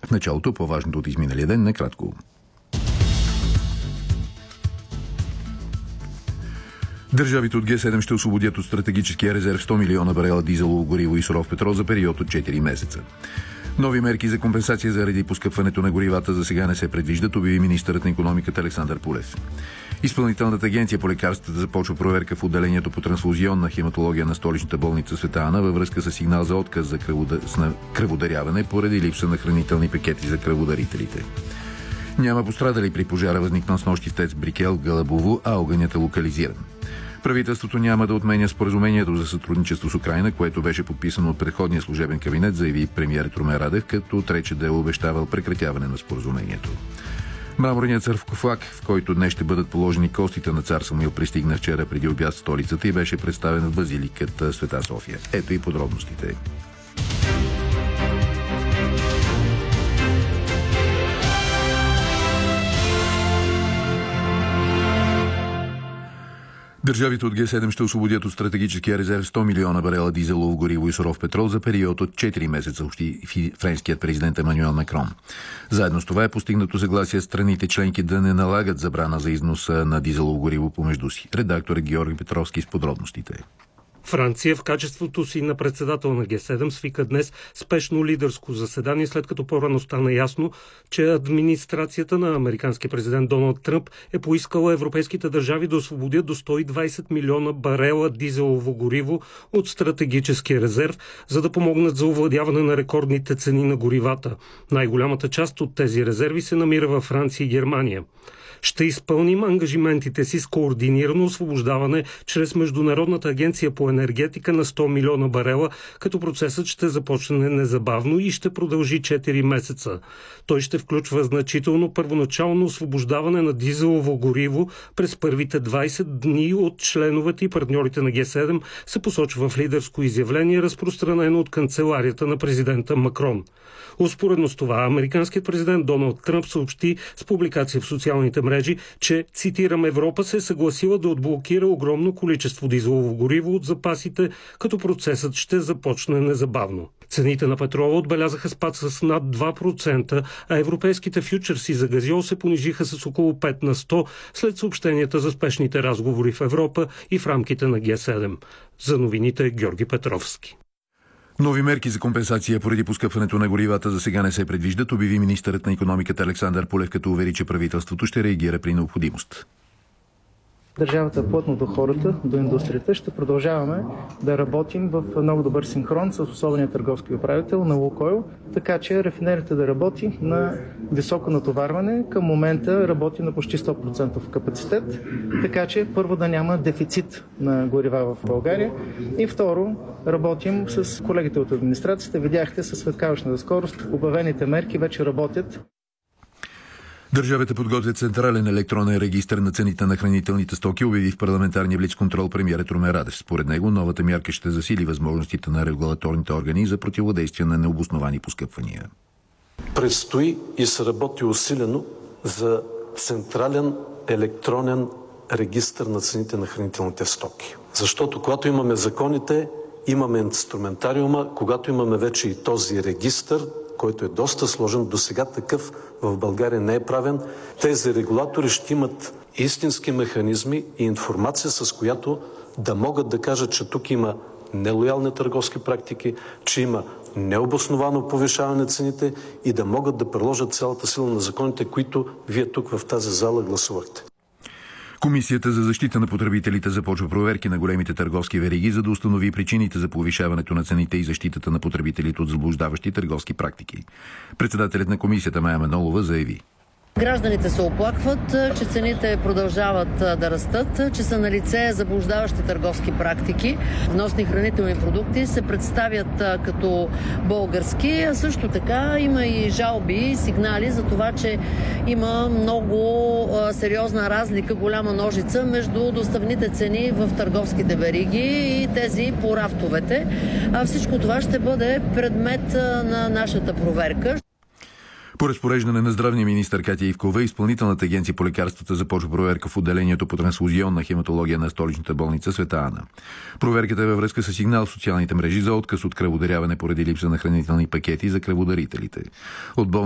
В началото по-важното от изминалия ден накратко. Държавите от Г7 ще освободят от стратегическия резерв 100 милиона барела дизелово гориво и суров петрол за период от 4 месеца. Нови мерки за компенсация заради поскъпването на горивата за сега не се предвиждат, обяви министърът на икономиката Александър Пулев. Изпълнителната агенция по лекарствата започва проверка в отделението по трансфузионна хематология на столичната болница Света Ана във връзка с сигнал за отказ за кръводаряване поради липса на хранителни пакети за кръводарителите. Няма пострадали при пожара, възникнал с нощи в ТЕЦ Брикел, Гълъбово, а огънят е локализиран. Правителството няма да отменя споразумението за сътрудничество с Украйна, което беше подписано от предходния служебен кабинет, заяви премиерът Румен Радев, като отрече да е обещавал прекратяване на споразумението. Мраморният саркофаг, в който днес ще бъдат положени костите на цар Самуил, пристигна вчера преди обяд в столицата и беше представен в базиликата Света София. Ето и подробностите. Държавите от Г7 ще освободят от стратегическия резерв 100 милиона барела дизелово гориво и суров петрол за период от 4 месеца, съобщи френският президент Емануел Макрон. Заедно с това е постигнато съгласие страните членки да не налагат забрана за износа на дизелово гориво помежду си. Редакторът Георги Петровски с подробностите. Франция в качеството си на председател на Г7 свика днес спешно лидерско заседание, след като по-рано стана ясно, че администрацията на американския президент Доналд Тръмп е поискала европейските държави да освободят до 120 милиона барела дизелово гориво от стратегическия резерв, за да помогнат за овладяване на рекордните цени на горивата. Най-голямата част от тези резерви се намира във Франция и Германия. Ще изпълним ангажиментите си с координирано освобождаване чрез Международната агенция по енергетика на 100 милиона барела, като процесът ще започне незабавно и ще продължи 4 месеца. Той ще включва значително първоначално освобождаване на дизелово гориво през първите 20 дни от членовете и партньорите на Г7, се посочва в лидерско изявление, разпространено от канцеларията на президента Макрон. Успоредно с това, американският президент Доналд Тръмп съобщи с публикация в социалните мрежи, че, цитирам, Европа се е съгласила да отблокира огромно количество дизелово гориво от запасите, като процесът ще започне незабавно. Цените на петрола отбелязаха спад с над 2%, а европейските фючерси за газьол се понижиха с около 5 на 100 след съобщенията за спешните разговори в Европа и в рамките на Г7. За новините Георги Петровски. Нови мерки за компенсация поради поскъпването на горивата за сега не се предвиждат, обяви министърът на икономиката Александър Пулев, като увери, че правителството ще реагира при необходимост. Държавата е плътно до хората, до индустрията. Ще продължаваме да работим в много добър синхрон с особения търговски управител на Лукойл, така че рафинерията да работи на високо натоварване. Към момента работи на почти 100% капацитет, така че първо да няма дефицит на горива в България и второ работим с колегите от администрацията. Видяхте със светкавичната скорост, обявените мерки вече работят. Държавите подготвят централен електронен регистър на цените на хранителните стоки, обяви в парламентарния блицконтрол премиерът Румен Радев. Според него новата мярка ще засили възможностите на регулаторните органи за противодействие на необосновани поскъпвания. Предстои и се работи усилено за централен електронен регистър на цените на хранителните стоки. Защото когато имаме законите, имаме инструментариума, когато имаме вече и този регистър, който е доста сложен, досега такъв в България не е правен, тези регулатори ще имат истински механизми и информация, с която да могат да кажат, че тук има нелоялни търговски практики, че има необосновано повишаване на цените и да могат да приложат цялата сила на законите, които вие тук в тази зала гласувахте. Комисията за защита на потребителите започва проверки на големите търговски вериги, за да установи причините за повишаването на цените и защитата на потребителите от заблуждаващи търговски практики. Председателят на комисията Мая Манолова заяви: Гражданите се оплакват, че цените продължават да растат, че са налице заблуждаващи търговски практики. Вносни хранителни продукти се представят като български, а също така има и жалби и сигнали за това, че има много сериозна разлика, голяма ножица между доставните цени в търговските вериги и тези по рафтовете. Всичко това ще бъде предмет на нашата проверка. По разпореждане на здравния министър Катя Ивкова, Изпълнителната агенция по лекарствата започва проверка в отделението по трансфузионна хематология на столичната болница Света Ана. Проверката е във връзка с сигнал в социалните мрежи за отказ от кръводаряване поради липса на хранителни пакети за кръводарителите. От